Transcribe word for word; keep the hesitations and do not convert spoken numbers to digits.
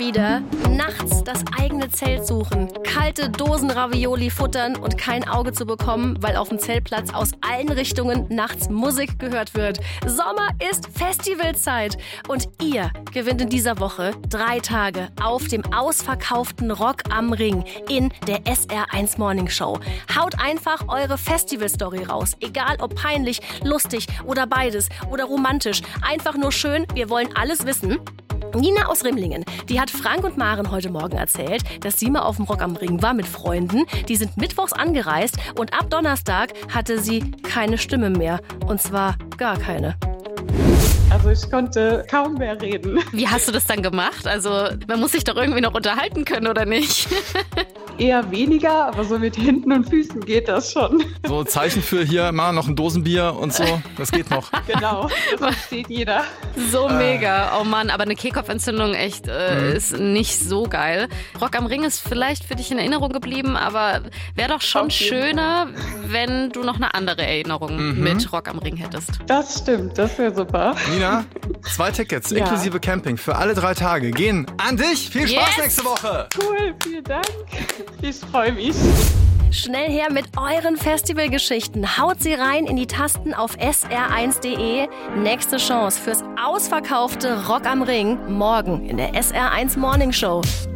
wieder. Nachts das eigene Zelt suchen, kalte Dosen Ravioli futtern und kein Auge zu bekommen, weil auf dem Zeltplatz aus allen Richtungen nachts Musik gehört wird. Sommer ist Festivalzeit und ihr gewinnt in dieser Woche drei Tage auf dem ausverkauften Rock am Ring in der S R eins Morning Show. Haut einfach eure Festivalstory raus, egal ob peinlich, lustig oder beides oder romantisch. Einfach nur schön, wir wollen alles wissen. Nina aus Rimlingen, die hat Frank und Maren heute Morgen erzählt, dass sie mal auf dem Rock am Ring war mit Freunden. Die sind mittwochs angereist und ab Donnerstag hatte sie keine Stimme mehr. Und zwar gar keine. Also ich konnte kaum mehr reden. Wie hast du das dann gemacht? Also man muss sich doch irgendwie noch unterhalten können, oder nicht? Eher weniger, aber so mit Händen und Füßen geht das schon. So Zeichen für hier, mal noch ein Dosenbier und so, das geht noch. Genau, das versteht jeder. So mega. Oh Mann, aber eine Kehlkopfentzündung echt äh, mhm. ist nicht so geil. Rock am Ring ist vielleicht für dich in Erinnerung geblieben, aber wäre doch schon schöner, wenn du noch eine andere Erinnerung mhm. mit Rock am Ring hättest. Das stimmt, das wäre super. Nina, zwei Tickets ja. inklusive Camping für alle drei Tage gehen an dich. Viel Spaß yes. nächste Woche. Cool, vielen Dank. Ich freue mich. Schnell her mit euren Festivalgeschichten. Haut sie rein in die Tasten auf S R eins Punkt de. Nächste Chance fürs ausverkaufte Rock am Ring morgen in der S R eins Morning Show.